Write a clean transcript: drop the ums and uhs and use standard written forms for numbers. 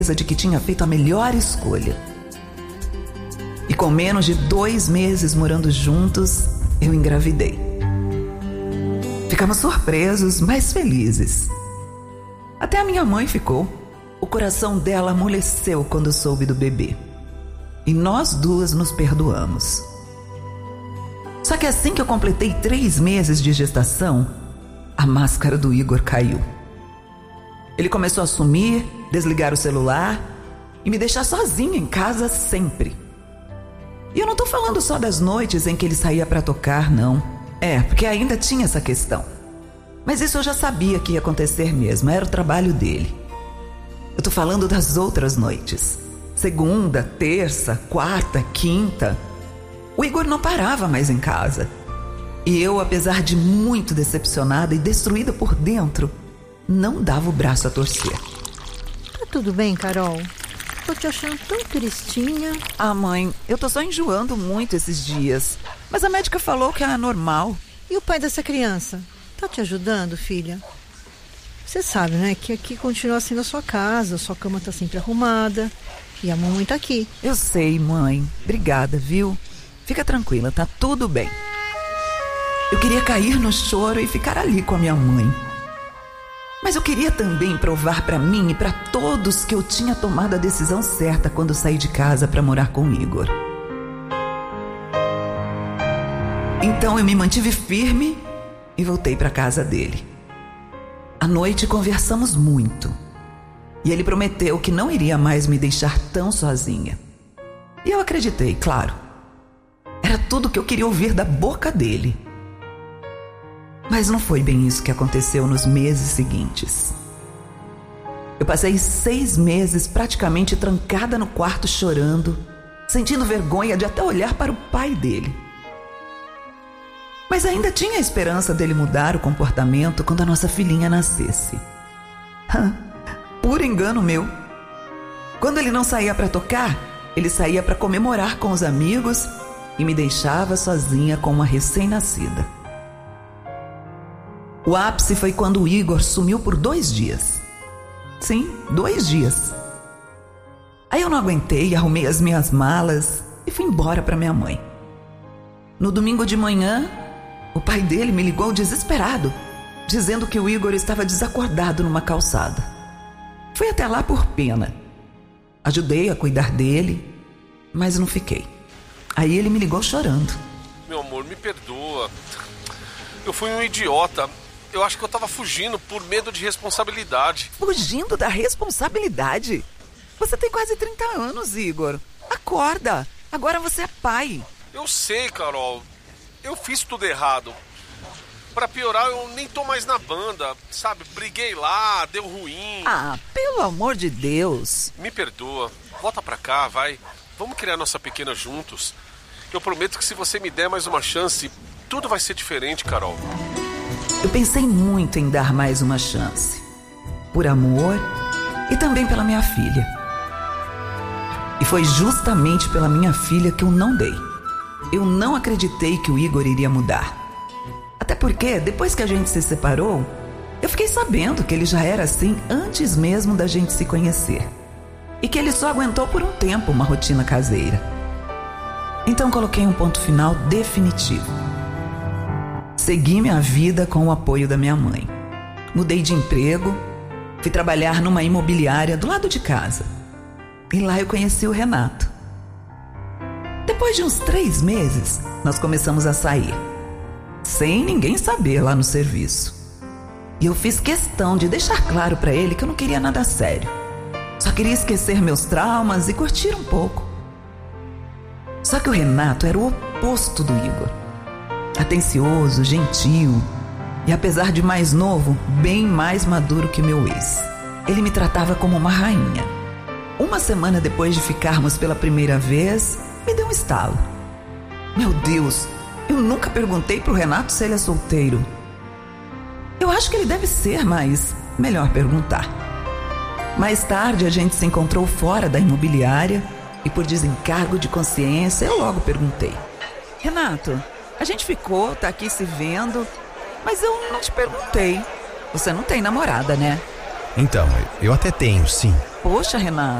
de que tinha feito a melhor escolha. E com menos de 2 meses morando juntos, eu engravidei. Ficamos surpresos, mas felizes. Até a minha mãe ficou. O coração dela amoleceu quando soube do bebê. E nós duas nos perdoamos. Só que assim que eu completei 3 meses de gestação, a máscara do Igor caiu. Ele começou a sumir, desligar o celular e me deixar sozinha em casa sempre. E eu não tô falando só das noites em que ele saía pra tocar, não. Porque ainda tinha essa questão. Mas isso eu já sabia que ia acontecer mesmo, era o trabalho dele. Eu tô falando das outras noites. Segunda, terça, quarta, quinta. O Igor não parava mais em casa. E eu, apesar de muito decepcionada e destruída por dentro, não dava o braço a torcer. Tá tudo bem, Carol? Tô te achando tão tristinha. Mãe, eu tô só enjoando muito esses dias. Mas a médica falou que é normal. E o pai dessa criança? Tá te ajudando, filha? Você sabe, né, que aqui continua sendo a sua casa, a sua cama tá sempre arrumada e a mamãe tá aqui. Eu sei, mãe. Obrigada, viu? Fica tranquila, tá tudo bem. Eu queria cair no choro e ficar ali com a minha mãe. Mas eu queria também provar pra mim e pra todos que eu tinha tomado a decisão certa quando saí de casa pra morar com o Igor. Então eu me mantive firme e voltei pra casa dele. À noite conversamos muito. E ele prometeu que não iria mais me deixar tão sozinha. E eu acreditei, claro. Era tudo que eu queria ouvir da boca dele. Mas não foi bem isso que aconteceu nos meses seguintes. Eu passei 6 meses praticamente trancada no quarto chorando, sentindo vergonha de até olhar para o pai dele. Mas ainda tinha a esperança dele mudar o comportamento quando a nossa filhinha nascesse. Puro engano meu. Quando ele não saía para tocar, ele saía para comemorar com os amigos e me deixava sozinha com uma recém-nascida. O ápice foi quando o Igor sumiu por 2 dias. Sim, 2 dias. Aí eu não aguentei, arrumei as minhas malas e fui embora para minha mãe. No domingo de manhã, o pai dele me ligou desesperado, dizendo que o Igor estava desacordado numa calçada. Fui até lá por pena. Ajudei a cuidar dele, mas não fiquei. Aí ele me ligou chorando. Meu amor, me perdoa. Eu fui um idiota. Eu acho que eu tava fugindo por medo de responsabilidade. Fugindo da responsabilidade? Você tem quase 30 anos, Igor. Acorda. Agora você é pai. Eu sei, Carol. Eu fiz tudo errado. Pra piorar, eu nem tô mais na banda. Sabe, briguei lá, deu ruim. Pelo amor de Deus. Me perdoa. Volta pra cá, vai. Vamos criar nossa pequena juntos. Eu prometo que se você me der mais uma chance, tudo vai ser diferente, Carol. Eu pensei muito em dar mais uma chance. Por amor e também pela minha filha. E foi justamente pela minha filha que eu não dei. Eu não acreditei que o Igor iria mudar. Até porque, depois que a gente se separou, eu fiquei sabendo que ele já era assim antes mesmo da gente se conhecer. E que ele só aguentou por um tempo uma rotina caseira. Então coloquei um ponto final definitivo. Segui minha vida com o apoio da minha mãe. Mudei de emprego, fui trabalhar numa imobiliária do lado de casa. E lá eu conheci o Renato. Depois de uns 3 meses, nós começamos a sair. Sem ninguém saber lá no serviço. E eu fiz questão de deixar claro pra ele que eu não queria nada sério. Só queria esquecer meus traumas e curtir um pouco. Só que o Renato era o oposto do Igor. Atencioso, gentil e, apesar de mais novo, bem mais maduro que meu ex. Ele me tratava como uma rainha. Uma semana depois de ficarmos pela primeira vez, me deu um estalo. Meu Deus, eu nunca perguntei pro Renato se ele é solteiro. Eu acho que ele deve ser, mas melhor perguntar. Mais tarde a gente se encontrou fora da imobiliária e, por desencargo de consciência, eu logo perguntei: Renato, a gente ficou, tá aqui se vendo, mas eu não te perguntei. Você não tem namorada, né? Então, eu até tenho, sim. Poxa, Renato.